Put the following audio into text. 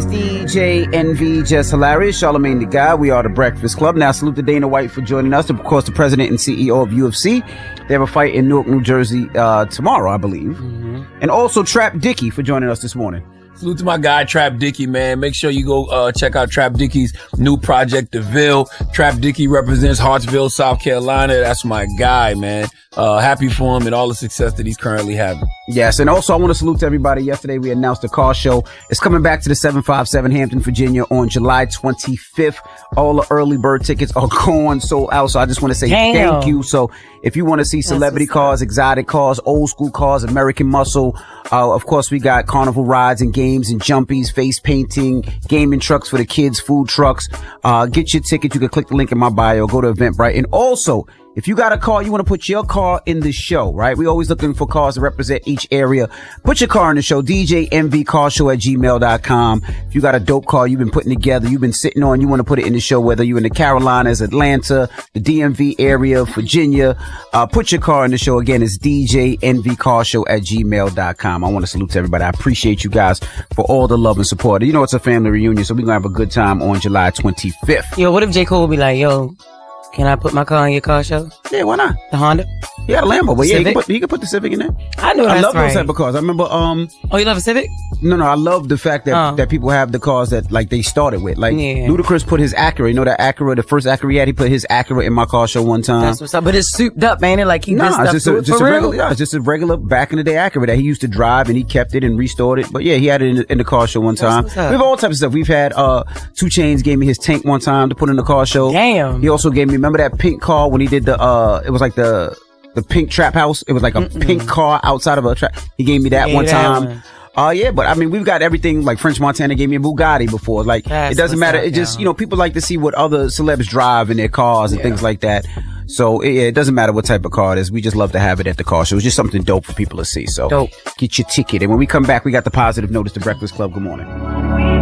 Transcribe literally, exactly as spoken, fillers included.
It's D J N V, Just Hilarious, Charlamagne the Guy. We are the Breakfast Club. Now, salute to Dana White for joining us. Of course, the president and C E O of U F C. They have a fight in Newark, New Jersey uh, tomorrow, I believe. Mm-hmm. And also Trap Dicky for joining us this morning. Salute to my guy, Trap Dicky, man. Make sure you go uh, check out Trap Dicky's new project, The Ville. Trap Dicky represents Hartsville, South Carolina. That's my guy, man. Uh, happy for him and all the success that he's currently having. Yes, and also I want to salute to everybody. Yesterday we announced the car show. It's coming back to the seven five seven Hampton, Virginia on July twenty-fifth. All the early bird tickets are going sold out, so I just want to say Damn. thank you. So if you want to see celebrity cars, exotic cars, old school cars, American muscle, uh, of course we got carnival rides and games and jumpies, face painting, gaming trucks for the kids, food trucks. Uh, get your ticket. You can click the link in my bio, go to Eventbrite. And also, if you got a car, you want to put your car in the show, right? We always looking for cars to represent each area. Put your car in the show, D J M V car show at gmail dot com. If you got a dope car you've been putting together, you've been sitting on, you want to put it in the show, whether you're in the Carolinas, Atlanta, the D M V area, Virginia, uh, put your car in the show. Again, it's D J N V car show at gmail dot com. I want to salute to everybody. I appreciate you guys for all the love and support. You know, it's a family reunion, so we're going to have a good time on July twenty-fifth. Yo, what if J. Cole will be like, yo, can I put my car in your car show? Yeah, why not? The Honda? Yeah, the Lambo. But yeah, you can, put, you can put the Civic in there. I know I that's love right. those type of cars. I remember, um... Oh, you love a Civic? No, no, I love the fact that, oh. that people have the cars that, like, they started with. Like, yeah. Ludacris put his Acura. You know that Acura, the first Acura he had? He put his Acura in my car show one time. That's what's up. But it's souped up, ain't it? Like, he no, nah, it's just, a, it just for a real? regular, yeah, it's just a regular back in the day Acura that he used to drive, and he kept it and restored it. But yeah, he had it in the, in the car show one time. We have all types of stuff. We've had, uh, two Chainz gave me his tank one time to put in the car show. Damn. He also gave me, remember that pink car when he did the, uh, it was like the, the pink trap house. It was like a Mm-mm. pink car outside of a trap. He gave me that yeah, one that time. One. Uh, yeah, but I mean, we've got everything. Like French Montana gave me a Bugatti before. Like, That's it doesn't matter. up, It just, yo. you know, people like to see what other celebs drive in their cars and yeah. things like that. So it, it doesn't matter what type of car it is. We just love to have it at the car show. It's just something dope for people to see. So dope. Get your ticket. And when we come back, we got the positive notice, the Breakfast Club. Good morning.